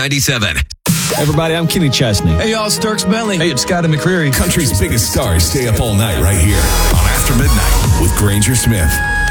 97. Everybody, I'm Kenny Chesney. Hey, y'all, it's Dirks Bentley. Hey, it's Scotty McCreery. Country's biggest stars stay up all night right here on After Midnight with Granger Smith.